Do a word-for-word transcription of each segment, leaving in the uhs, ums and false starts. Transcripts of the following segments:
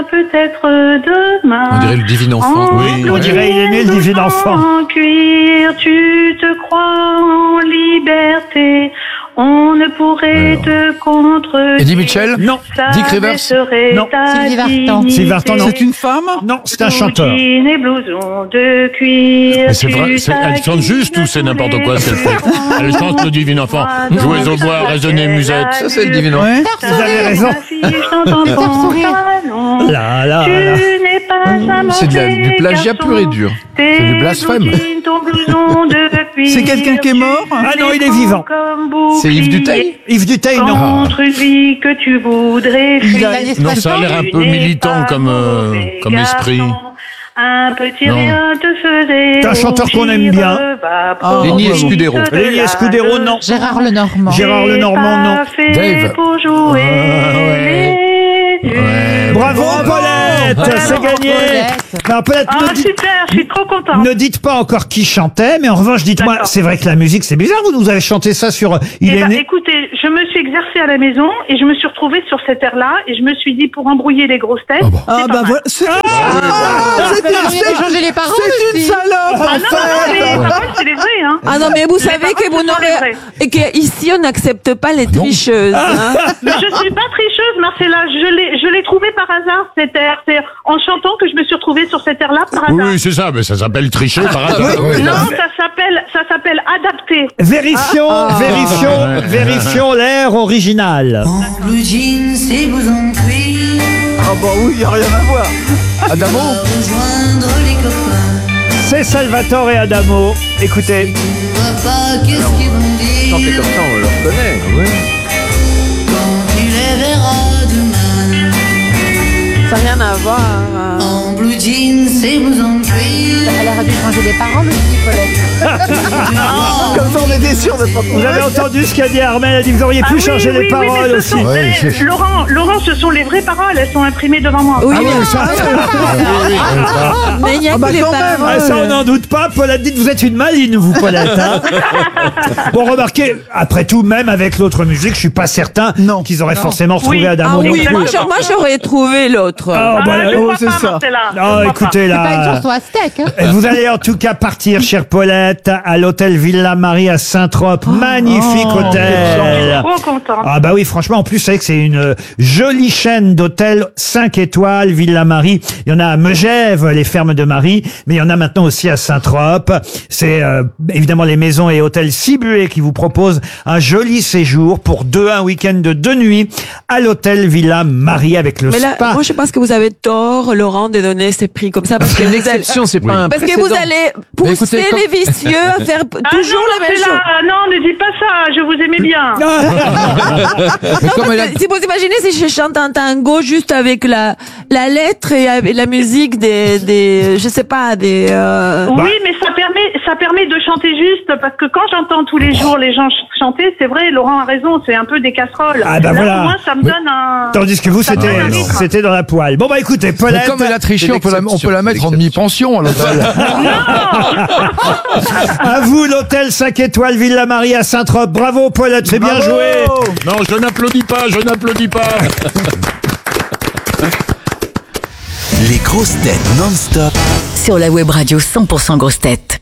peut-être demain. On dirait le divin enfant. En Oui, on dirait il est né le divin enfant. En cuir, tu te crois en liberté. On ne pourrait Alors. te contredire. Eddie Mitchell? Non. Ça Dick Rivers? serait Non. ta Sylvie Vartan. dignité. Sylvie Vartan, non. C'est une femme? Non, c'est un chanteur. Jeans et blousons de cuir. Mais c'est vrai, tu c'est- elle chante juste ou c'est n'importe quoi ce qu'elle fait? Elle chante le divin enfant. Dans Jouez au bois, raisonnez musette. Ça, c'est le divin enfant. Ouais. Vous avez raison. Là, là, là. Tu n'es pas un C'est de la- mauvais du plagiat garçon. pur et dur. Tes C'est du blasphème. bottines, ton blouson de cuir. C'est quelqu'un qui est mort? Ah non, il est vivant. C'est Yves Duteil? Yves Duteil, non. Contre une vie que tu voudrais Il a- fuir. Non, ça a l'air un peu Tu n'es militant pas comme, euh, mauvais comme esprit. garçon. Un petit Non. rien te faisait C'est un chanteur qu'on aime bien. Va Oh, Lenny profiter Escudero. de Lenny la Escudero, non. Gérard Lenormand. Gérard Lenormand, non. Pas fait Dave. pour jouer Ouais, les dieux. Ouais. Bravo, Paulette, Bravo, c'est gagné. Paulette. Non, Paulette, Ah ne, dites- super, je suis trop contente. ne dites pas encore qui chantait, mais en revanche, dites-moi, D'accord. c'est vrai que la musique, c'est bizarre, vous nous avez chanté ça sur Il Eh est ben, né. écoutez, je me suis exercée à la maison et je me suis retrouvée sur cet air-là et je me suis dit pour embrouiller les grosses têtes. Ah bon. Ah, c'est pas bah mal. voilà. C'est Ah, c'est Vous auriez dû changer les paroles c'est une aussi. salope, Ah en non, non, non, les fait. paroles, c'est les vraies, hein. Ah non, mais vous Les savez paroles, que vous ce sont les n'aurez... vraies. Et qu'ici, on n'accepte pas les tricheuses. hein. Mais je suis pas tricheuse, Marcella. Je l'ai, je l'ai trouvé par hasard, cet air. C'est en chantant que je me suis retrouvée sur cet air-là par hasard. Oui, oui, c'est ça, mais ça s'appelle tricher par hasard. Non, ça s'appelle, ça s'appelle adapter. Vérifions, Ah. vérifions, vérifions l'air original. En blue jeans et blousons de cuir, Ah bah oui, y a rien à voir. Adamo? rejoindre les copains. C'est Salvatore et Adamo. Écoutez. On voit pas qu'est-ce qu'ils vont dire Chanter comme ça, on le reconnaît. quand tu les verras demain. Ça n'a rien à voir. hein. En blue jeans et blousons de cuir. Elle aurait dû changer les paroles aussi, Paulette. Comme ça, on était sûr de pas Vous avez entendu ce qu'a dit Armel? Elle a dit vous auriez Ah pu oui, changer oui, les oui, paroles mais aussi. ce sont, Ouais, eh, je- Laurent, Laurent, ce sont les vraies paroles. Elles sont imprimées devant moi. Oui, Ah mais, oui, ça, mais il n'y a Ah que bah les quand même. paroles. ah, ça, on n'en doute pas. Paulette, dites vous êtes une maline, vous, Paulette. hein. Bon, remarquez, après tout, même avec l'autre musique, je suis pas certain Non. qu'ils auraient forcément retrouvé Oui. Adamo. Ah non oui, plus. moi, je- moi, j'aurais trouvé l'autre. Ah, Ah, bah, je oh, crois c'est pas, ça. Marcella. Je non, crois pas. écoutez C'est pas une là. chanson aztèque, hein. Vous allez en tout cas partir, chère Paulette, à l'hôtel Villa Marie à Saint-Trope. Magnifique oh, hôtel. Trop contente. Ah bah oui, franchement, en plus, c'est que c'est une euh, jolie chaîne d'hôtels cinq étoiles, Villa Marie. Il y en a à Megève, les fermes de Marie, mais il y en a maintenant aussi à Saint-Trope. C'est euh, évidemment les maisons et hôtels Cibué qui vous proposent un joli séjour pour deux, un week-end de deux nuits à l'hôtel Villa Marie avec le Mais là, spa. moi, je pense que vous avez tort, Laurent, de donner ces prix comme ça. Parce que, C'est une vous allez, exception, c'est pas un parce que précédent. vous allez Mais pousser écoutez, comme- les vicieux à faire Ah toujours non, la même chose. Marcella, non, ne dis pas ça. Je vous aimais bien. Mais comme elle a... Si vous imaginez si je chante un tango juste avec la, la lettre et avec la musique des, des, je sais pas, des, euh... Oui, mais ça permet, ça permet de chanter juste parce que quand j'entends tous les jours les gens ch- chanter, c'est vrai, Laurent a raison, c'est un peu des casseroles. Ah bah Là, voilà. au moins, ça me donne un. Tandis que vous, Ça c'était me donne un rythme. c'était dans la poêle. Bon bah écoutez, Mais Paulette. comme elle a triché, on peut la, on peut la mettre en demi-pension à l'hôtel. À vous, l'hôtel cinq étoiles Villa Marie à Saint-Trope. Bravo, Paulette, c'est bien Bravo. joué. Non, je n'applaudis pas, je n'applaudis pas. Les grosses têtes non-stop. Sur la web radio cent pour cent grosses têtes.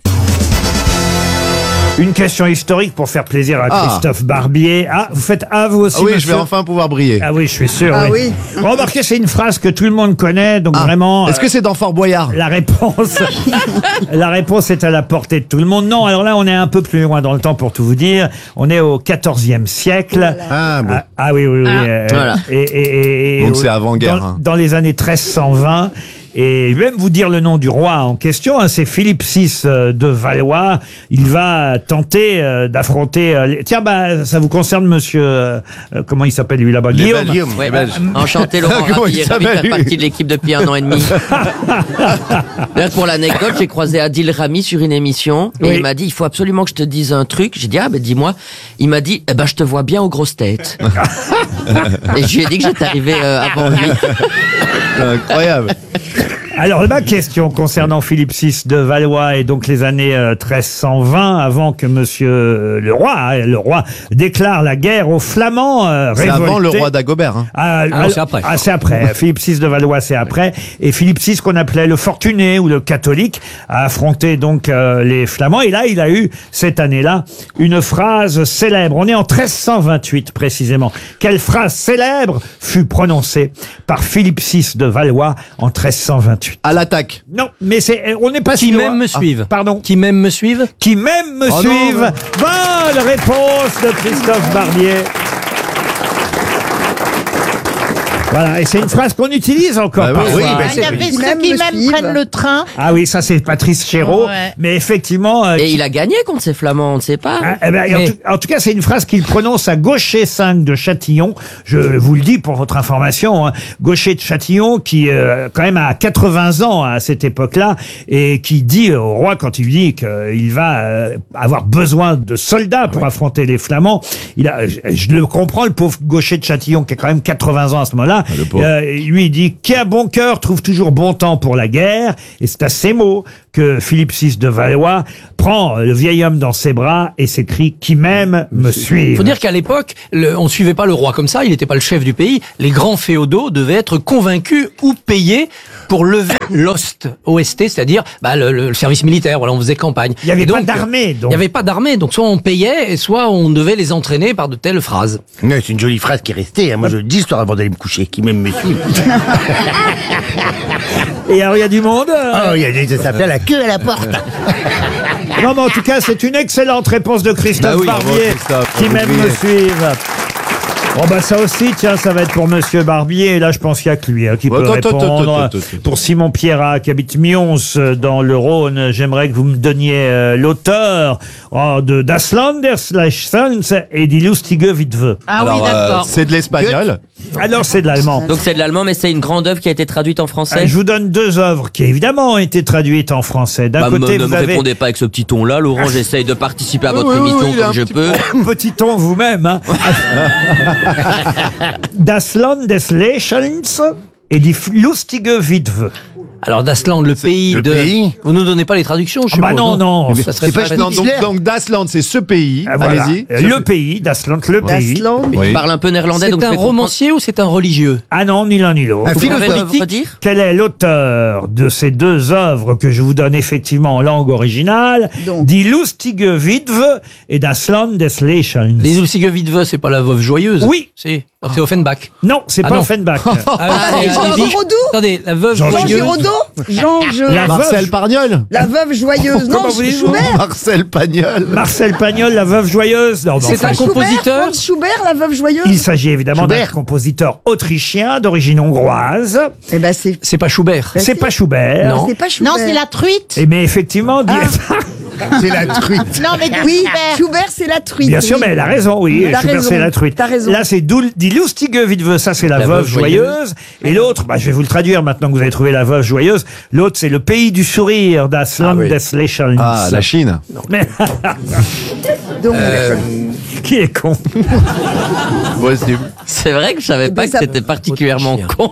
Une question historique pour faire plaisir à Ah. Christophe Barbier. Ah, vous faites ah vous aussi, Ah oui, je monsieur vais enfin pouvoir briller. Ah oui, je suis sûr. Ah oui. oui. Remarquez, c'est une phrase que tout le monde connaît, donc Ah. vraiment. Est-ce que c'est dans Fort Boyard? euh, La réponse, la réponse est à la portée de tout le monde. Non, alors là, on est un peu plus loin dans le temps pour tout vous dire. On est au quatorzième siècle. Ah bon. Ah, ah oui, oui, oui. euh, Voilà. Et, et- et- et- Donc c'est avant-guerre, Dans, hein. dans les années treize cent vingt. Et je vais même vous dire le nom du roi en question, hein, c'est Philippe six euh, de Valois. Il va tenter euh, d'affronter... euh, les- Tiens, bah, ça vous concerne, monsieur... euh, euh, comment il s'appelle, lui, là-bas? Les Guillaume. Belgium, Ouais, les Belges. enchanté Laurent, Comment ravi, il ravi de s'appelle, faire lui partie de l'équipe depuis un an et demi. D'ailleurs, pour l'anecdote, j'ai croisé Adil Rami sur une émission et Oui. il m'a dit il faut absolument que je te dise un truc. J'ai dit ah ben dis-moi. Il m'a dit eh ben je te vois bien aux grosses têtes. Et je lui ai dit que j'étais arrivé euh, avant lui. C'est incroyable. Alors, ma question concernant Philippe six de Valois et donc les années euh, treize cent vingt, avant que monsieur euh, le roi, hein, le roi déclare la guerre aux Flamands euh, C'est révoltés. avant le roi d'Agobert. Hein. Ah, Ah non, c'est après. Ah, c'est après. Philippe six de Valois, c'est après. Et Philippe six, qu'on appelait le fortuné ou le catholique, a affronté donc euh, les Flamands. Et là, il a eu, cette année-là, une phrase célèbre. On est en treize cent vingt-huit, précisément. Quelle phrase célèbre fut prononcée par Philippe six de Valois en treize cent vingt-huit? À l'attaque. Non, mais c'est, on n'est pas Qui sûr. même me suivent. Ah, pardon. Qui même me suivent. Qui même me Oh non, suivent. non. Bonne réponse de Christophe Barbier. Voilà, et c'est une phrase qu'on utilise encore Bah oui, parfois. oui, bah, Il y avait Qui ceux même qui me même suivent. prennent le train. Ah oui, ça c'est Patrice Chéreau. Ouais. Mais effectivement... euh, Et qui- il a gagné contre ces Flamands, on ne sait pas. Ah, eh ben, en, Mais- tout, en tout cas, c'est une phrase qu'il prononce à Gaucher cinq de Châtillon. Je vous le dis pour votre information. Hein. Gaucher de Châtillon, qui euh, quand même a quatre-vingts ans à cette époque-là, et qui dit au roi, quand il dit qu'il va euh, avoir besoin de soldats pour affronter les Flamands, il a, je, je le comprends, le pauvre Gaucher de Châtillon, qui a quand même quatre-vingts ans à ce moment-là. le pauvre. Euh, lui, il dit « Qui a bon cœur trouve toujours bon temps pour la guerre ». Et c'est à ces mots que Philippe six de Valois prend le vieil homme dans ses bras et s'écrie « Qui m'aime me suive ». Il faut dire qu'à l'époque, le- on ne suivait pas le roi comme ça, il n'était pas le chef du pays. Les grands féodaux devaient être convaincus ou payés pour lever l'ost, O S T, c'est-à-dire bah, le, le service militaire. Voilà, on faisait campagne. Il n'y avait Et pas donc, d'armée, Il donc. n'y avait pas d'armée, donc soit on payait, et soit on devait les entraîner par de telles phrases. Ouais, c'est une jolie phrase qui est restée. Hein. Moi, je le dis l'histoire avant d'aller me coucher, qui même me suit. Et alors, il y a du monde euh, Oh, il y a des, ça s'appelle la queue à la porte. Non, mais en tout cas, c'est une excellente réponse de Christophe Bah oui, bravo, Barbier, Christophe, qui bravo, même me Barbier. suive. Oh bah ça aussi, tiens, ça va être pour Monsieur Barbier. Et là, je pense qu'il y a que lui hein, qui Oh, peut attends, attends, répondre. attends, attends, attends. Pour Simon Pierrat, qui habite Mions, euh, dans le Rhône, j'aimerais que vous me donniez euh, l'auteur oh, de Das Landers Leichsens et Die lustige Witwe. Ah Alors, oui, euh, d'accord. c'est de l'espagnol. Alors, c'est de l'allemand. Donc c'est de l'allemand, mais c'est une grande œuvre qui a été traduite en Euh, français. Je vous donne deux œuvres qui évidemment ont été traduites en français. D'un Bah, côté, me, ne vous me avez répondez pas avec ce petit ton-là, Laurent. J'essaye de participer à votre oui, oui, émission oui, il a comme un je petit peux. petit ton vous-même. Hein. Das Land des Lächelns et die lustige Witwe. Alors Dasland, le pays le de... pays. Vous nous donnez pas les traductions, je Ah bah suppose, non, non. Ça serait C'est pas pas- Schindler. Non, donc, donc Dasland, c'est ce pays. Ah, voilà. Allez-y. Euh, Le pays, Das Land, le pays. Dasland. Mais Il parle un peu néerlandais, C'est donc je un vais comprendre. romancier ou c'est un religieux? Ah non, ni l'un ni l'autre. Un Vous pouvez philosophe. me redire Quel est l'auteur de ces deux œuvres que je vous donne effectivement en langue originale? Donc. Die lustige Witwe et Das Land des Lächelns. Les Ulcige Witwe, c'est pas la veuve joyeuse? Oui. C'est donc c'est Offenbach. Non, c'est Ah pas non. Offenbach. Ah, et c'est- Jean c'est- Giraudoux Attendez, la veuve Jean Jean joyeuse. Giraudoux Jean, je... La Marcel veuve- Pagnol. La veuve joyeuse. Comment Non, voulez-vous Schubert. Marcel Pagnol. Marcel Pagnol, la veuve joyeuse. Non, mais C'est enfin, un compositeur. Franz Schubert, la veuve joyeuse. il s'agit évidemment d'un Schubert. compositeur autrichien d'origine hongroise. Eh ben, c'est... C'est pas Schubert. C'est pas Schubert. Non. C'est pas Schubert. Non, c'est la truite. Et mais effectivement, dit- C'est la truite. Non, mais du Oui, Schubert. Schubert, c'est la truite. bien sûr, oui. mais elle a raison, oui. T'as Schubert, raison. c'est la truite. T'as raison. Là, c'est Dul- Die lustige Witwe, ça c'est la, La veuve veuve joyeuse. joyeuse. Et l'autre, bah, je vais vous le traduire maintenant que vous avez trouvé la veuve joyeuse. L'autre, c'est le pays du sourire, Das Land oui. des Lächelns. Ah, la Chine. Mais Donc, qui est con? Possible. C'est vrai que je savais pas ben, que ça- c'était particulièrement con.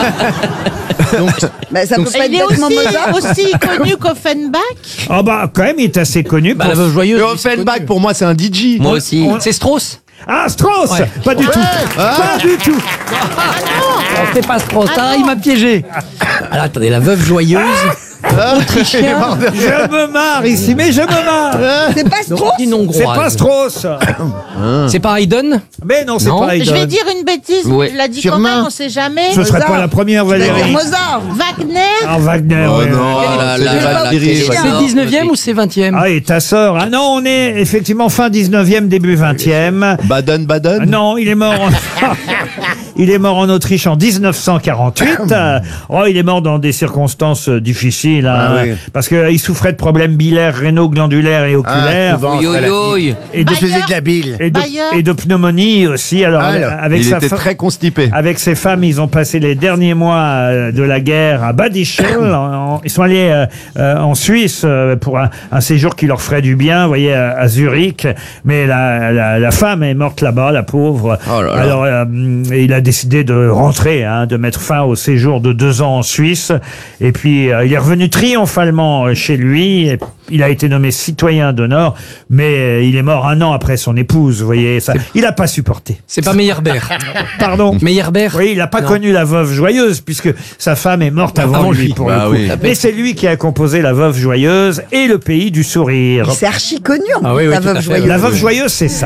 bah, ça peut pas Il être est bêtement aussi, Mozart. aussi connu qu'Offenbach. Ah bah, quand même, il est assez connu. Bah, pour- la veuve joyeuse. Et lui, c'est Offenbach, connu. pour moi, c'est un D J. Moi aussi. C'est Strauss. Ah, Strauss Ouais. Pas du tout. Pas du tout. Oh, c'est pas Strauss. Ah, il m'a piégé. Alors attendez, la veuve joyeuse. Autrichien. Je me marre ici, mais je me marre. C'est pas Strauss. D'origine hongroise. C'est pas Strauss. C'est pas Haydn. Mais non, c'est Non. pas Je Haydn. vais dire une bêtise. Ouais. Je l'ai dit Sûrement. quand même, on sait jamais. Ce serait Mozart. pas la première, Je vais dire Valérie. Mozart. Wagner. Ah, Wagner. Oh oui, oui. non, Oh là c'est là des là là, Valkyries, quel ouais. C'est énorme dix-neuvième ou c'est vingtième? Ah, et ta sœur. Ah non, on est effectivement fin dix-neuvième, début vingtième. Baden-Baden. Non, il est mort en... il est mort en Autriche en dix-neuf cent quarante-huit. Euh, oh, il est mort dans des circonstances euh, difficiles, hein, Ah oui. parce qu'il souffrait de problèmes biliaires, rénaux, glandulaires et oculaires. souvent, Yo après la- yo yo. et, de, Je faisais de la bile. et, de, Bayer. et de pneumonie aussi. Alors, Alors, avec Il sa était fa- très constipé. Avec ses femmes, ils ont passé les derniers mois euh, de la guerre à Bad Ischl. En- en- Ils sont allés euh, euh, en Suisse euh, pour un, un séjour qui leur ferait du bien, vous voyez, à, à Zurich. Mais la, la, la femme est morte là-bas, la pauvre. Oh là là. Alors, euh, il a décidé de rentrer, hein, de mettre fin au séjour de deux ans en Suisse. Et puis, euh, il est revenu triomphalement euh, chez lui. Et il a été nommé citoyen d'honneur, mais euh, il est mort un an après son épouse. Vous voyez, ça, il n'a pas supporté. C'est pas Meyerbeer. Pardon. Meyerbeer. Oui, il n'a pas Non. connu la veuve joyeuse puisque sa femme est morte avant, Avant lui, lui. pour Bah le coup. oui. Mais c'est lui qui a composé la veuve joyeuse et le pays du sourire. C'est archi connu, en Ah plus, oui, oui, la tout à veuve fait. joyeuse. La veuve joyeuse, c'est ça.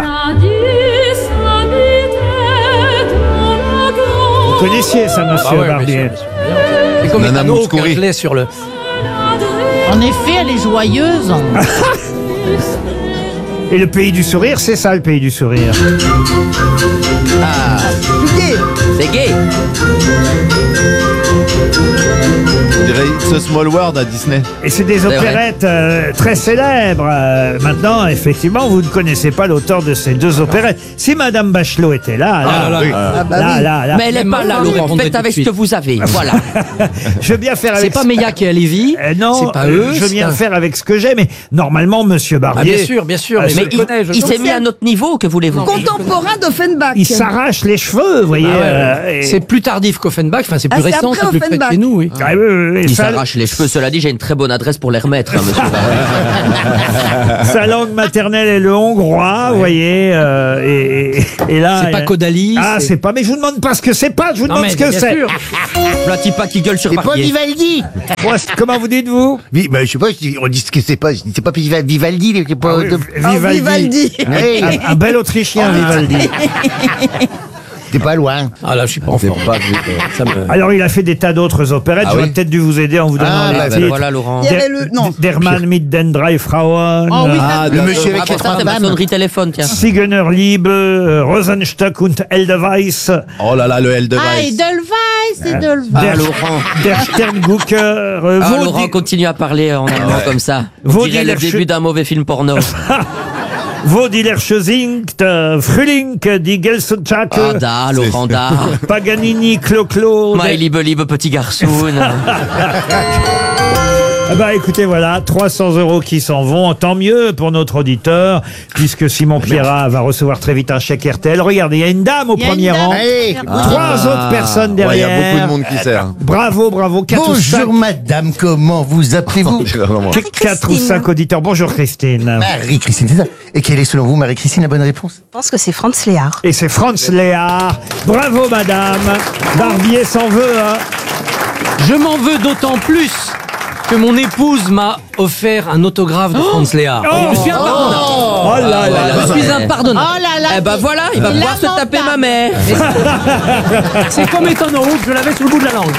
Vous connaissiez ça, monsieur Ah ouais, bien Barbier? sûr, bien sûr. C'est comme Nana un eau Mouskouri. qu'un sur le. En effet, elle est joyeuse. Et le pays du sourire, c'est ça, le pays du sourire. Ah, Gay. c'est gay. On dirait It's a Small World à Disney. Et c'est des vrai. opérettes euh, très célèbres. Euh, maintenant, effectivement, vous ne connaissez pas l'auteur de ces deux opérettes. Si Madame Bachelot était là, là, Ah là là. Oui. Ah bah là, oui. là, là, Mais elle est Même pas là, ma femme Laurent. répondrait Faites tout de avec ce suite. que vous avez. Voilà. je veux bien faire avec. C'est pas Meya qui est à Lévis. Euh, non, c'est pas euh, eux. je veux c'est bien un- faire avec ce que j'ai, mais normalement, Monsieur Ah, Barbier, bien sûr, bien sûr. Ah, mais mais je il le connais, je il le s'est connais. mis à notre niveau, que voulez-vous? Contemporain d'Offenbach. il s'arrache les cheveux, vous voyez. Ah ouais, euh, et- C'est plus tardif qu'Offenbach, enfin c'est plus Ah, c'est récent, après c'est plus près de Offenbach. chez nous, oui. Ah, oui, oui, oui, Il sa, s'arrache les cheveux. Cela dit, j'ai une très bonne adresse pour les remettre, hein, monsieur. sa langue maternelle est le hongrois, vous voyez. euh, et, et- et là, C'est pas euh, Caudalie. Ah, c'est pas. Mais je vous demande pas ce que c'est pas. Je vous Non, demande mais ce que bien c'est. sûr. Vlati pas qui gueule sur C'est pas Barbier. Vivaldi. Moi, c'est- comment vous dites-vous? Oui, bah, je sais pas, je dis- on dit ce que c'est pas, je dis, c'est pas Vival- Vivaldi, c'est pas, Ah oui, de- Ah, Vivaldi. Vivaldi. Hey, Un, un bel Autrichien, Vivaldi. t'es pas loin. Ah là, je suis pas en forme. Pas vu, euh, Ça me- Alors, il a fait des tas d'autres opérettes. Ah J'aurais oui peut-être dû vous aider en vous donnant Ah, les bah, Ah, ben titres. voilà, Laurent. Il y avait le. Non. Der Mann mit den drei Frauen. Oh oui, Ah, Le d'accord. monsieur avec Ah, les bah, ça, trois c'est ma femmes. sonnerie téléphone, tiens. Sigener Liebe, euh, Rosenstock und Edelweiss, Oh là là, le L de Ah, Weiss. Edelweiss, Edelweiss. Ah, Der, Laurent. der Sterngucker, euh, Ah, Vaudi- Laurent continue à parler en allemand comme ça. On Vos dirait le dealers- début d'un mauvais film porno. Vaudiler-Schösingt, euh, Frühling, die Gelsenschake, Ah, da, Laurent, da. Paganini, Clo-Clo. My liebe, liebe petit garçon. Ah bah écoutez, voilà, trois cents euros qui s'en vont, tant mieux pour notre auditeur, puisque Simon Pierrat va recevoir très vite un chèque R T L. Regardez, il y a une dame au Il y a une premier dame. rang, Allez. trois autres personnes Ouais, il y derrière. a beaucoup de monde qui sert. Bravo, bravo, quatre ou cinq, Bonjour madame, comment vous appelez-vous? Vraiment. quatre ou cinq auditeurs. Bonjour Christine. Marie-Christine, c'est ça. Et quelle est selon vous, Marie-Christine, la bonne réponse? Je pense que c'est Franz Léard. Et c'est Franz Léard. Bravo madame. Barbier s'en veut, hein. Je m'en veux d'autant plus que mon épouse m'a offert un autographe de Franz Léard. Oh. Je suis impardonnable. Oh là là. là. Je suis impardonnable. Oh là là. Eh ben voilà, il va pouvoir se taper ma mère. C'est comme étant en route, je l'avais sur le bout de la langue.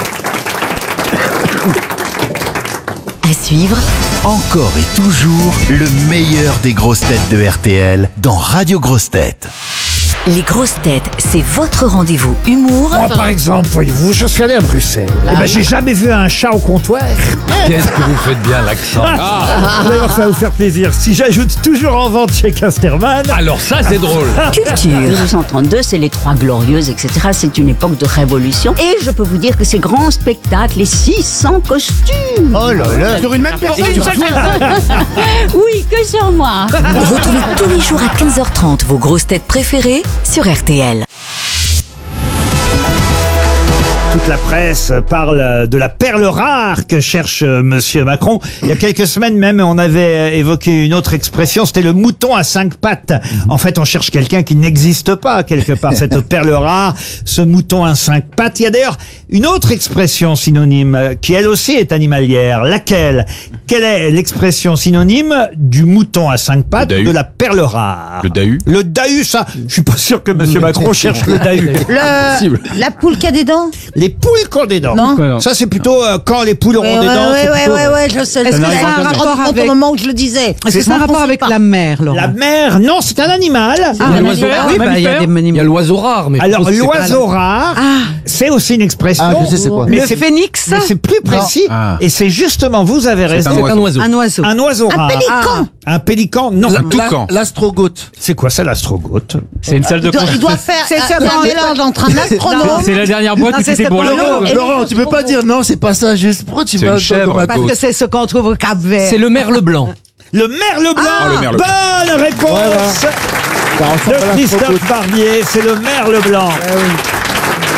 À suivre, Encore et toujours le meilleur des grosses têtes de R T L dans Radio Grosses Têtes. les grosses têtes, c'est votre rendez-vous humour. Moi, par exemple, voyez-vous, je suis allé à Bruxelles. Eh ben, j'ai jamais vu un chat au comptoir. Qu'est-ce que vous faites bien l'accent. Ah. D'ailleurs, ça va vous faire plaisir. Si j'ajoute toujours en vente chez Casterman. Alors ça, c'est drôle. Culture. mille huit cent trente-deux, c'est les Trois Glorieuses, et cetera. C'est une époque de révolution. Et je peux vous dire que ces grands spectacles, les six cents costumes. Oh là là. Sur une même personne. Oui, que sur moi. Retrouvez tous les jours à quinze heures trente vos grosses têtes préférées sur R T L. Toute la presse parle de la perle rare que cherche Monsieur Macron. Il y a quelques semaines même, on avait évoqué une autre expression, c'était le mouton à cinq pattes. En fait, on cherche quelqu'un qui n'existe pas quelque part, cette perle rare, ce mouton à cinq pattes. Il y a d'ailleurs une autre expression synonyme qui elle aussi est animalière. Laquelle? Quelle est l'expression synonyme du mouton à cinq pattes de la perle rare? Le dahu. Le dahu, ça, je suis pas sûr que Monsieur Macron cherche le dahu. Le, la poule qui a des dents. Les poules qui ont des dents. Non. Ça, c'est plutôt euh, quand les poules auront Ouais, des ouais, dents. ouais, c'est ouais, plutôt- ouais, ouais, je sais. Est-ce que Je ça a me un suis rapport rendu compte avec- au moment où je le disais. Est-ce que ça a un rapport avec la mer, La mer, non, c'est un animal. Ah, un l'oiseau animal. rare, Oui, bah, il y a mammifère. des Il y a l'oiseau rare, mais je Alors, suppose que c'est pas l'oiseau la- rare, c'est aussi une expression. Ah, je sais c'est quoi. Mais Le c'est- phénix. mais c'est plus précis. Ah. Et c'est justement, vous avez raison. un oiseau. Un oiseau. Un oiseau Un rare. pélican. Un pélican, non. Un toucan. L'astrogote. C'est quoi ça, l'astrogote? C'est une salle de Il doit, il doit faire C'est un, un un mélange entre un astronome. C'est la dernière boîte Non, où c'est c'était ce pour la qu'on- langue. Et Laurent, tu peux pas dire non, c'est pas ça, juste pourquoi tu C'est vas une chèvre, dans ma Parce côte? que c'est ce qu'on trouve au Cap Vert. C'est le merle blanc. Le merle blanc. Ah, le merle blanc. Bonne réponse Ça ressemble à de l'astrogote. Christophe Barbier. C'est le merle blanc.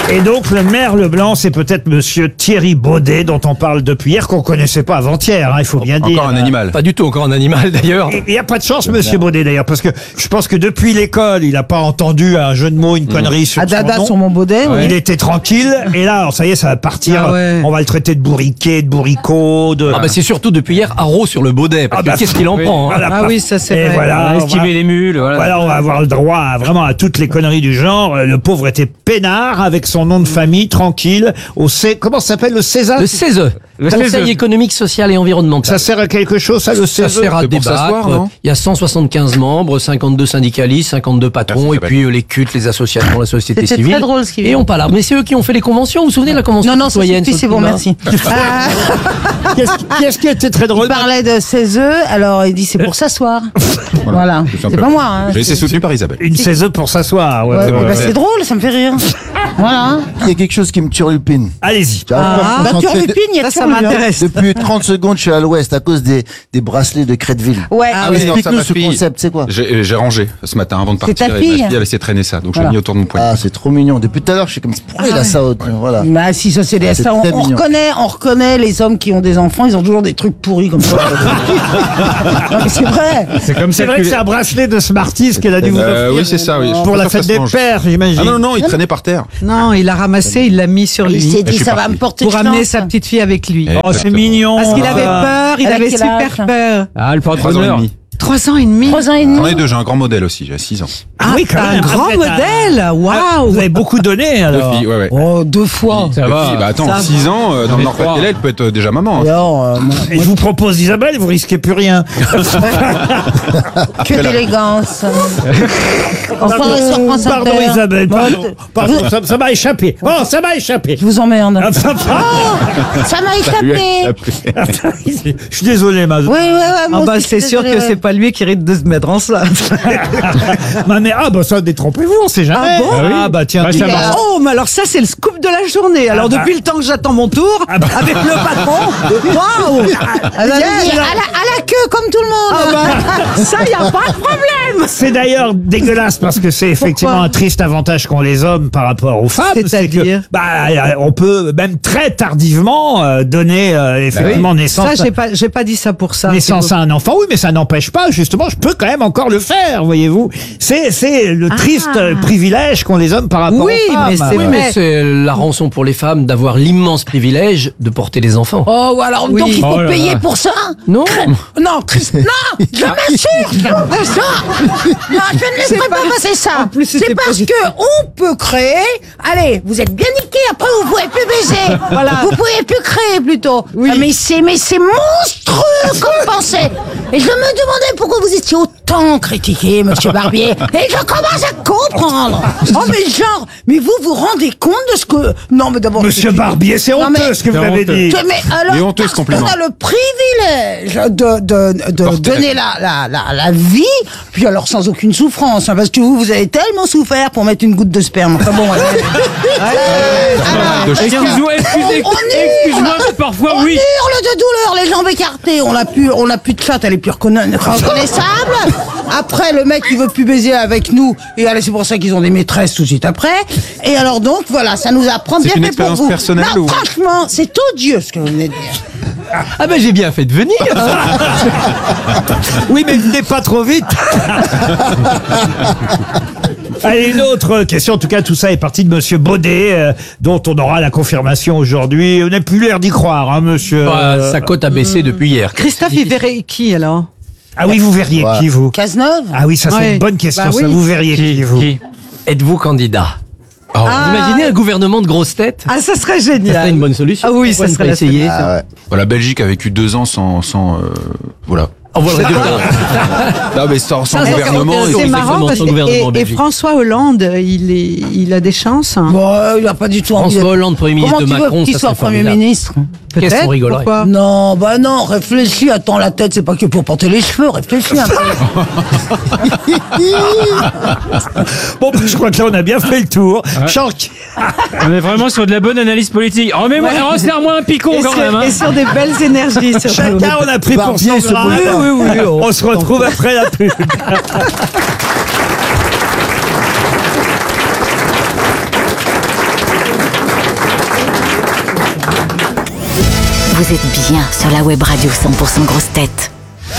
Et donc, le merle blanc, c'est peut-être monsieur Thierry Baudet, dont on parle depuis hier, qu'on connaissait pas avant-hier, hein, il faut bien dire. Encore un animal. Pas du tout, encore un animal d'ailleurs. Il n'y a pas de chance, monsieur Baudet, d'ailleurs, parce que je pense que depuis l'école, il n'a pas entendu un jeu de mots, une connerie sur Ah, son dada nom. sur mon Baudet, oui. Il était tranquille, et là, alors, ça y est, ça va partir. Ah ouais. On va le traiter de bourriquet, de bourricot, de... Ah bah c'est surtout depuis hier haro sur le Baudet, parce Ah bah, que qu'est-ce qu'il en oui. prend hein. Voilà. Ah oui, ça c'est Et vrai. voilà, on Esquiver va- les mules, voilà. Voilà, on va avoir le droit à, vraiment à toutes les conneries du genre. Le pauvre était peinard avec son nom de famille, tranquille, au C... Comment ça s'appelle, le César? Le C E S E, Le Conseil C E S E. économique, social et environnemental. Ça sert à quelque chose, ça, le Ça C E S E? sert à C'est pour débattre. s'asseoir, non Il y a cent soixante-quinze membres, cinquante-deux syndicalistes, cinquante-deux patrons, Merci, et puis euh, les cultes, les associations, la société C'était civile. très drôle, ce qu'il Et on parle. Mais c'est eux qui ont fait les conventions. Vous vous souvenez de la convention Non, non, ça citoyenne suffit, sur c'est le bon, climat merci. Ah, Qu'est-ce qu'est-ce qui était très drôle? il parlait de C E S E, alors il dit c'est pour s'asseoir. Voilà. Tout C'est simplement. pas moi. Hein. Mais c'est soutenu par Isabelle. Une C E S E pour s'asseoir. Ouais, Ouais, ouais, bah, ouais. c'est drôle, ça me fait rire. Voilà. Il y a quelque chose qui me turlupine. Allez-y. Ah, bah, turlupine, il y a Ça, ça turlupine. m'intéresse. Depuis trente secondes, je suis à l'ouest à cause des, des bracelets de Créteville. Ouais. Ah oui, non, ça, Explique-nous ma ce fille. concept, c'est quoi? J'ai j'ai rangé ce matin avant de C'est ta partir et ma fille fille a laissé traîner ça, donc je Voilà. l'ai mis autour de mon poignet. Ah, c'est trop mignon. Depuis tout à l'heure, je suis comme, pourquoi il a ça au- voilà. Bah si, ça c'est des C'est ça, on, très on mignon. reconnaît, on reconnaît les hommes qui ont des enfants, ils ont toujours des trucs pourris comme ça. Non, mais c'est vrai. C'est comme C'est ça vrai que que c'est un bracelet de Smarties qu'elle a dû vous Euh, offrir oui, c'est ça, oui. Je pour la préfère fête que ça des se mange. pères, j'imagine. Ah non, non, il traînait par terre. Non, il a ramassé, il l'a mis sur Il lui. s'est je dit suis ça va parti. me porter Pour amener chance. sa petite fille avec lui. Eh, Oh, c'est mignon. Parce qu'il avait Ah. peur, il Elle a avait quel super âge peur. Ah, le Trois ans et porte-bonheur. demi. Trois ans et demi. Trois ans et J'en demi. ai deux, j'ai un grand modèle aussi, j'ai six ans. Ah oui, quand un même. grand Vous êtes un- modèle. Ah, Waouh. Vous avez beaucoup donné, alors. Deux filles, ouais, ouais. Oh, deux fois. Ça Deux va. filles, bah attends, Ça six ans, euh, dans le Mais Nord-Pas-de-Calais, trois. elle peut être euh, déjà maman. hein. Alors, euh, moi, Et je vous propose Isabelle, vous risquez plus rien. que d'élégance. Enfin, sur France Pardon Inter. Isabelle, Bon, pardon. t- Pardon, ça ça m'a échappé. Oh, ça m'a échappé. Je vous emmerde. Ah, ça- Ça m'a échappé. Je suis désolé, ma. Oui, oui, oui. Ah bah c'est sûr que c'est pas lui qui risque de se mettre en cela. Ma mère, ah bah ça, détrompez-vous, on sait jamais. Ah bon Ah bah tiens, Bah, dis- ça marche. Oh, mais alors ça c'est le scoop de la journée. Alors Ah bah. depuis le temps que j'attends mon tour, Ah bah. avec le patron, waouh. À la, à la queue, comme tout le monde. Ah bah, ça y a pas de problème. C'est d'ailleurs dégueulasse parce que c'est effectivement Pourquoi un triste avantage qu'ont les hommes par rapport aux femmes. C'est-à-dire que, bah, euh, on peut même très tardivement euh, donner euh, effectivement naissance. Ça j'ai pas j'ai pas dit ça pour ça. Naissance à un enfant, oui, mais ça n'empêche pas, justement, je peux quand même encore le faire, voyez-vous. C'est, c'est le triste euh, privilège qu'ont les hommes par rapport Oui, aux femmes. mais c'est Oui, mais c'est la rançon pour les femmes d'avoir l'immense privilège de porter des enfants. Oh, alors Oui. donc il faut Oh là payer là. pour ça. Non. Non, Christ- non, je m'insurge. Ça, non, je ne laisserai pas, passer ça. En plus, c'était C'est parce positif. que on peut créer. Allez, vous êtes bien niqués. Après, vous pouvez plus baiser. Voilà. Vous pouvez plus créer plutôt. Oui. Ah, mais c'est, mais c'est monstrueux comme pensée. Et je me demandais pourquoi vous étiez autant critiqué, Monsieur Barbier. Et je commence à comprendre. Oh, mais genre, mais vous vous rendez compte de ce que. Non, mais d'abord. Monsieur Barbier, c'est Non, honteux mais- ce que vous C'est avez honteux. dit. Mais alors, Et honteux, ce parce compliment. qu'on a le privilège de, de, de Porter. donner la, la, la, la vie, puis alors sans aucune souffrance, hein, parce que vous, vous avez tellement souffert pour mettre une goutte de sperme. Enfin bon, allez. Allez, alors, De Excuse-moi, excusez- on hurle. excuse-moi, mais parfois on oui. hurle de douleur, les jambes écartées, on n'a plus, on n'a plus de chatte, elle est plus reconna- reconnaissable. Après, le mec, il veut plus baiser avec nous, et allez, c'est pour ça qu'ils ont des maîtresses tout de suite après. Et alors donc, voilà, ça nous apprend C'est bien une fait pour expérience vous. personnelle Non, ou- franchement, c'est odieux ce que vous venez de dire. Ah ben j'ai bien fait de venir. Oui, mais venez pas trop vite. Allez, une autre question. En tout cas, tout ça est parti de Monsieur Baudet, euh, dont on aura la confirmation aujourd'hui. On n'a plus l'air d'y croire, hein, Monsieur. Bah, euh, sa cote a baissé depuis hier. Christophe il verrait qui alors? Ah oui, vous verriez Ouais. qui, vous? Cazeneuve. Ah oui, ça c'est Ouais. une bonne question. Bah ça, oui. vous verriez qui, vous? Qui Êtes-vous candidat? Oh. Vous imaginez un gouvernement de grosses têtes? Ah ça serait Ça génial. serait une bonne solution. Ah oui, Pourquoi ça ne serait pas la essayer. Ah ouais. Bon, la Belgique a vécu deux ans sans, sans euh, voilà. On voit le résultat. Non, mais sans, sans Ça, ça, gouvernement. c'est- et- C'est Exactement, marrant parce son que gouvernement en et, et Belgique. François Hollande, il est, il a des chances. hein. Bon, euh, il a pas du tout envie. François de- Hollande, Premier ministre Comment de tu Macron, veux qu'il ça soit serait Premier formidable. ministre? Qu'est-ce Peut-être, qu'on rigolerait? pourquoi Non, bah non, réfléchis, attends, la tête, c'est pas que pour porter les cheveux, réfléchis un peu. Bon, bah, je crois que là, on a bien fait le tour. Chanck. On est vraiment sur de la bonne analyse politique. Oh, mais moi, Ouais. resserre-moi un picon Et quand sur, même. hein. et sur des belles énergies. surtout. Chacun, on a pris pour Barbier son se grade. bouge pas. Oui, oui, oui, On se retrouve après la pub. vous êtes bien sur la web radio cent pour cent grosses têtes.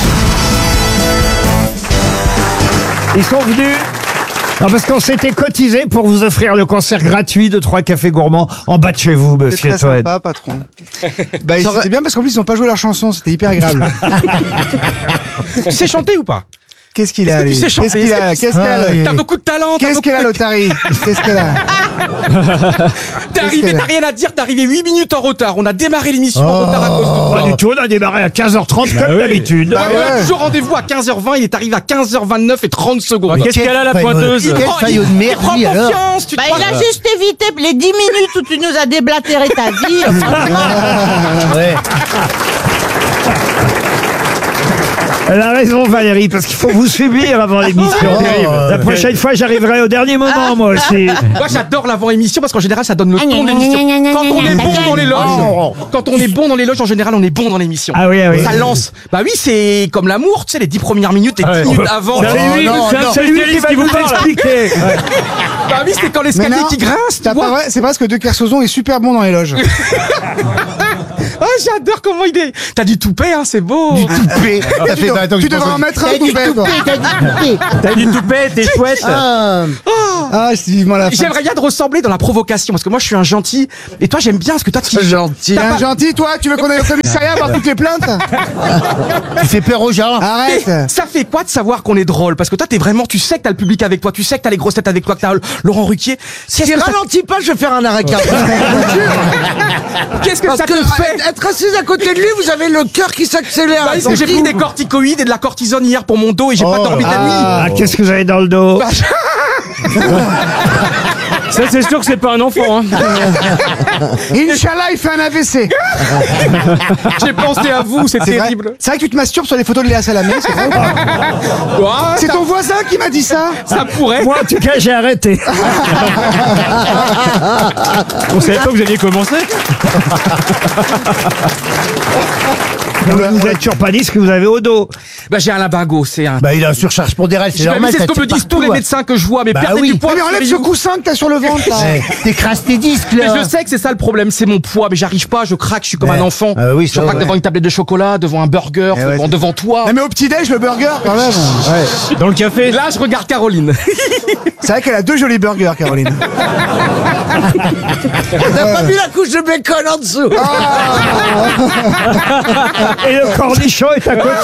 Ils sont venus. Non, parce qu'on s'était cotisé pour vous offrir le concert gratuit de trois cafés gourmands en bas de chez vous, C'est monsieur très Toen. sympa, patron. Bah, c'était bien parce qu'en plus, ils n'ont pas joué leur chanson, c'était hyper agréable. Tu sais chanter ou pas? Qu'est-ce qu'il a, Est-ce que lui? tu sais chanter? Qu'est-ce qu'il a? Qu'est-ce qu'elle a, lui? T'as beaucoup de talent. t'as Qu'est-ce beaucoup- qu'elle a, l'Otari? Qu'est-ce qu'elle a? T'es arrivé, qu'elle a t'as rien à dire, t'es arrivé huit minutes en retard. On a démarré l'émission en Oh. retard à cause de toi. Pas du tout, on a démarré à quinze heures trente comme d'habitude. Bah ouais, on a toujours rendez-vous à quinze heures vingt, il est arrivé à quinze heures vingt-neuf et trente secondes. Qu'est-ce qu'elle a, la pointeuse? Il Quel prend- faillot de il- merde, il prend lui, alors. confiance, tu te Bah, crois- il a juste évité les dix minutes où tu nous as déblatéré ta vie. Ouais. Elle a raison, Valérie, parce qu'il faut vous subir avant l'émission. Oh, La euh, prochaine fois, j'arriverai au dernier moment, moi aussi. Moi j'adore l'avant-émission parce qu'en général ça donne le ton de l'émission. Quand on est bon dans les loges, quand on est bon dans les loges, en général on est bon dans l'émission. Ah oui, ah oui. Ça lance. Bah oui, c'est comme l'amour, tu sais, les dix premières minutes, les dix minutes avant. C'est lui, non, c'est non. c'est lui qui va qui vous vous parle. expliquer. Bah oui, c'est quand Mais l'escalier non, qui grince, tu t'as vois. pas vrai, c'est parce que De Kersauzon est super bon dans les loges. Ah, j'adore comment il est. T'as du toupet, hein, c'est beau. Du toupet. Ça fait vingt ans que Tu je pense devrais au- en mettre un, T'as dit toupet, toi. toupet, t'as dit toupet. T'as du toupet, t'es chouette. Ah. Ah, c'est vivement la fin. J'aimerais bien te ressembler dans la provocation parce que moi je suis un gentil et toi j'aime bien ce que toi tu Gentil. T'as Un pas- gentil, toi, tu veux qu'on aille au commissariat voir toutes les plaintes? Tu fais peur aux gens. Arrête. Et ça fait quoi de savoir qu'on est drôle? Parce que toi, t'es vraiment, tu sais que t'as le public avec toi, tu sais que t'as les grosses têtes avec toi, que t'as Laurent Ruquier. Qu'est-ce Si que ça- ralentis pas, je vais faire un arrêt cardiaque. Qu'est-ce que Parce ça te que fait? être assis à côté de lui, vous avez le cœur qui s'accélère. Bah, parce que j'ai pris des corticoïdes et de la cortisone hier pour mon dos et j'ai pas dormi de la nuit. Ah, qu'est-ce que vous avez dans le dos? Bah, Ça, c'est sûr que c'est pas un enfant. Hein. Inch'Allah, il fait un A V C. j'ai pensé à vous, c'est C'est vrai. terrible. C'est vrai que tu te masturbes sur les photos de Léa Salamé, c'est vrai ou pas? Ouais, C'est ça, ton voisin qui m'a dit ça. ça pourrait. Moi, en tout cas, j'ai arrêté. On savait pas que vous aviez commencé. Vous n'avez toujours pas dit ce que vous avez au dos. Bah, j'ai un limbago, c'est un. Bah, il a un surcharge pondérale, c'est Bah, normal. mais c'est ça ce que me tire disent tous partout, les ouais. médecins que je vois, mais Bah perdez oui. du poids. Mais enlève ce surveillez-vous. coussin que t'as sur le ventre, là. Ouais. T'écrases tes disques, Mais là. je sais que c'est ça le problème, c'est mon poids, mais j'arrive pas, je craque, je suis comme Ouais. un enfant. Ah oui, je ça, craque ouais. devant une tablette de chocolat, devant un burger, Eh ouais, devant, c'est- devant toi. Non, mais au petit-déj, le burger, quand même. Ouais. Dans le café. Là, je regarde Caroline. C'est vrai qu'elle a deux jolis burgers, Caroline. T'as pas vu la couche de bacon en dessous? Et le cornichon est à côté.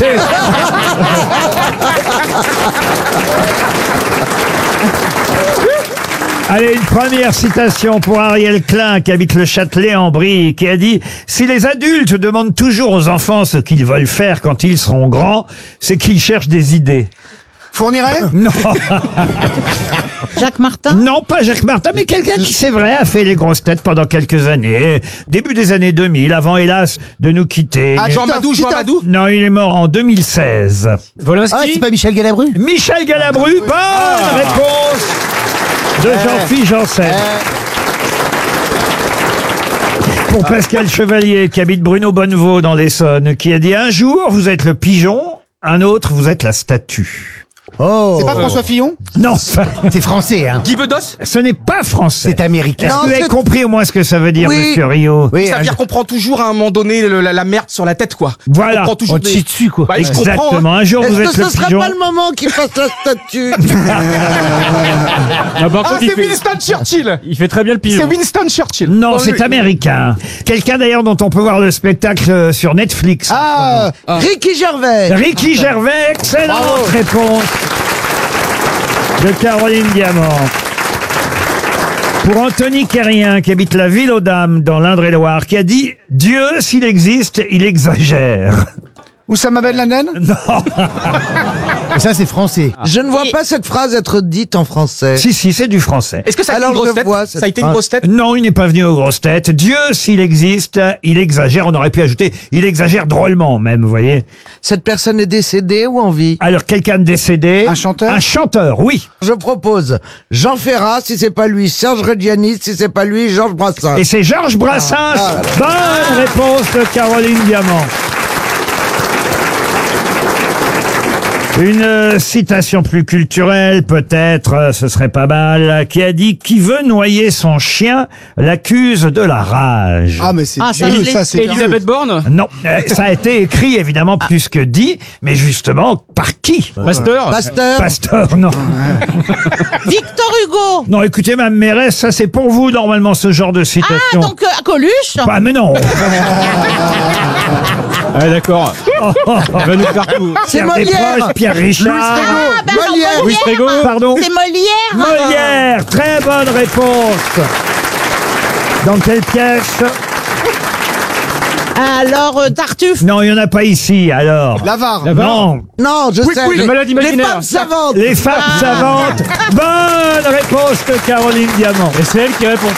Allez, une première citation pour Ariel Klein, qui habite le Châtelet en Brie, qui a dit « Si les adultes demandent toujours aux enfants ce qu'ils veulent faire quand ils seront grands, c'est qu'ils cherchent des idées. » Fournirait? Non. Jacques Martin? Non, pas Jacques Martin, mais quelqu'un qui, c'est vrai, a fait les grosses têtes pendant quelques années. Début des années deux mille, avant, hélas, de nous quitter. Ah, Jean Madou, Jean Madou? Non, il est mort en deux mille seize. Ah, c'est pas Michel Galabru? Michel Galabru, bonne réponse de Jean-Philippe Janssen. Pour Pascal Chevalier, qui habite Bruno Bonnevaux dans l'Essonne, qui a dit « Un jour, vous êtes le pigeon, un autre, vous êtes la statue. » Oh. C'est pas François Fillon? Non, C'est français, hein. Guy Bedos? ce n'est pas français. C'est américain. Est-ce que Non, vous avez c'est- compris au moins ce que ça veut dire, Oui. monsieur Rio? Oui, Ça veut dire qu'on prend toujours à un moment donné le- la, la merde sur la tête, quoi. Voilà. On prend toujours on te chie dessus, quoi. Bah, je comprends, Exactement. hein. Un jour, vous Est-ce êtes que le ce serait pigeon. pas le moment qu'il fasse la statue? Ah, par Ah, contre, il c'est fait, Winston Churchill. il fait très bien le C'est pigeon. Winston Churchill. Non, Oh, c'est lui. américain. Quelqu'un d'ailleurs dont on peut voir le spectacle euh, sur Netflix. Ah, Ricky Gervais. Ricky Gervais, excellente réponse de Caroline Diamant. Pour Anthony Quérien, qui habite la ville aux Dames dans l'Indre-et-Loire, qui a dit « Dieu, s'il existe, il exagère Oussama Ben Laden? » Non. Ça, c'est français. Je ne vois pas cette phrase être dite en français. Si, si, c'est du français. Est-ce que ça a été Alors, une grosse je tête? vois cette Ça a été une grosse tête? Non, il n'est pas venu aux grosses têtes. Dieu, s'il existe, il exagère. On aurait pu ajouter, il exagère drôlement même, vous voyez. Cette personne est décédée ou en vie? Alors, quelqu'un de décédé. Un chanteur? Un chanteur, oui. Je propose Jean Ferrat, si c'est pas lui, Serge Reggiani, si c'est pas lui, Georges Brassens. Et c'est Georges Brassens. Ah, Bonne réponse de Caroline Diamant. Une euh, citation plus culturelle, peut-être, euh, ce serait pas mal, qui a dit « Qui veut noyer son chien l'accuse de la rage ». Ah, mais c'est Ah, ça, vieux, je l'ai- ça, c'est vieux. Elisabeth Borne. Non, euh, ça a été écrit évidemment plus que dit, mais justement, par qui Pasteur. Pasteur. Pasteur, non. Victor Hugo. Non, écoutez, Mme Mérès, ça c'est pour vous normalement ce genre de citation. Ah, donc euh, Coluche. Ah, mais non. Ah, d'accord. Il va nous faire tout. C'est Pierre Molière. Desproges, Pierre Richard. Ah, bah non, Molière. Louis Trégo. Pardon. C'est Molière. Molière, très bonne réponse. Dans quelle pièce? Alors, euh, Tartuffe. Non, il n'y en a pas ici, alors. L'avare. Non. Non, je Oui, sais. oui, le malade Les imaginaire. femmes savantes. Les femmes savantes. Bonne réponse de Caroline Diamant. Et c'est elle qui répond.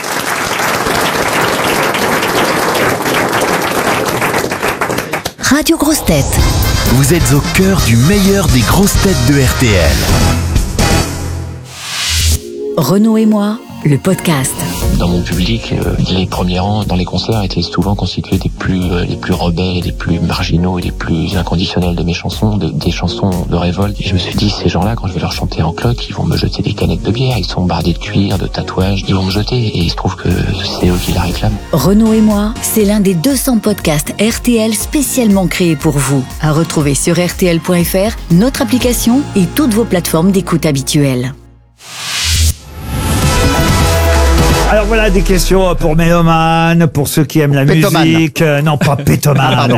Radio Grosses Têtes. Vous êtes au cœur du meilleur des grosses têtes de R T L. Renaud et moi, le podcast. Dans mon public, euh, les premiers rangs dans les concerts étaient souvent constitués des plus euh, les plus rebelles, des plus marginaux et des plus inconditionnels de mes chansons, de- des chansons de révolte. Et je me suis dit, ces gens-là, quand je vais leur chanter en cloque, ils vont me jeter des canettes de bière, ils sont bardés de cuir, de tatouages, ils vont me jeter. Et il se trouve que c'est eux qui la réclament. Renaud et moi, c'est l'un des deux cents podcasts R T L spécialement créés pour vous. À retrouver sur R T L point F R, notre application et toutes vos plateformes d'écoute habituelles. Alors voilà des questions pour mélomanes, pour ceux qui aiment la Pétomane. musique. Euh, non, pas pétomane. Ah, pardon.